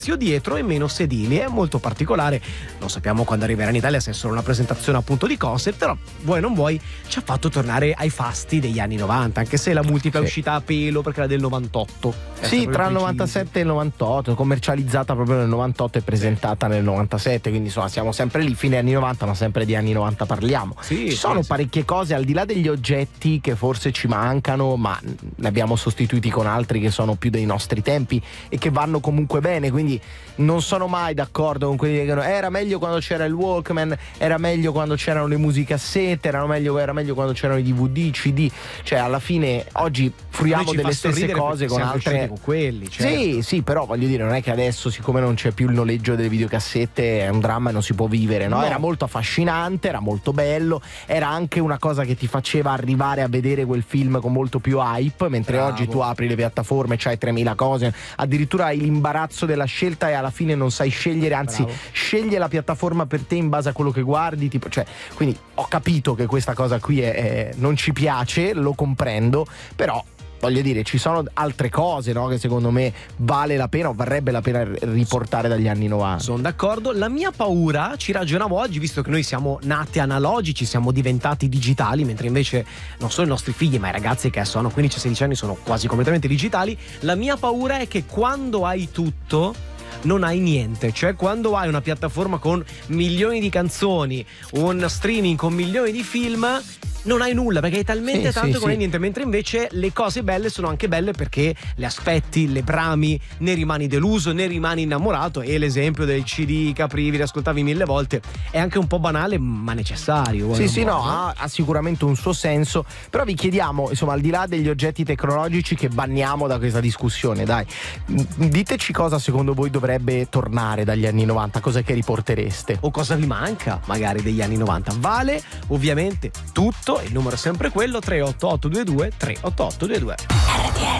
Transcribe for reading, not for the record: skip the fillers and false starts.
dietro e meno sedili, è molto particolare. Non sappiamo quando arriverà in Italia, se è solo una presentazione appunto di cose, però vuoi non vuoi ci ha fatto tornare ai fasti degli anni 90, anche se la multipla è uscita a pelo perché era del 98. Sì, tra il 97 e il 98, commercializzata proprio nel 98 e presentata nel 97, quindi insomma siamo sempre lì, fine anni 90, ma sempre di anni 90 parliamo. Ci sono parecchie cose, al di là degli oggetti che forse ci mancano, ma ne abbiamo sostituiti con altri che sono più dei nostri tempi e che vanno comunque bene, quindi non sono mai d'accordo con quelli che dicono era meglio quando c'era il Walkman, era meglio quando c'erano le musicassette, era meglio quando c'erano i DVD, CD, cioè alla fine oggi fruiamo delle stesse cose con altre con quelli, certo. Sì, però voglio dire, non è che adesso, siccome non c'è più il noleggio delle videocassette, è un dramma e non si può vivere, no? Era molto affascinante, era molto bello, era anche una cosa che ti faceva arrivare a vedere quel film con molto più hype, mentre oggi tu apri le piattaforme, c'hai 3000 cose, addirittura hai l'imbarazzo della scelta e alla fine non sai scegliere, anzi sceglie la piattaforma per te in base a quello che guardi, tipo, cioè, quindi ho capito che questa cosa qui non ci piace, lo comprendo, però voglio dire, ci sono altre cose, no, che secondo me vale la pena o varrebbe la pena riportare dagli anni 90. Sono d'accordo. La mia paura, ci ragionavo oggi, visto che noi siamo nati analogici, siamo diventati digitali, mentre invece non solo i nostri figli ma i ragazzi che adesso hanno 15-16 anni sono quasi completamente digitali, la mia paura è che quando hai tutto non hai niente, cioè quando hai una piattaforma con milioni di canzoni, un streaming con milioni di film, non hai nulla perché hai talmente tanto che non hai niente, mentre invece le cose belle sono anche belle perché le aspetti, le brami, ne rimani deluso, ne rimani innamorato, e l'esempio del CD che aprivi, li ascoltavi 1000 volte è anche un po' banale ma necessario. Ha sicuramente un suo senso, però vi chiediamo, insomma, al di là degli oggetti tecnologici che banniamo da questa discussione, dai, diteci cosa secondo voi dovrebbe tornare dagli anni 90, cosa che riportereste o cosa vi manca magari degli anni 90. Vale ovviamente tutto, il numero è sempre quello, 38822 38822.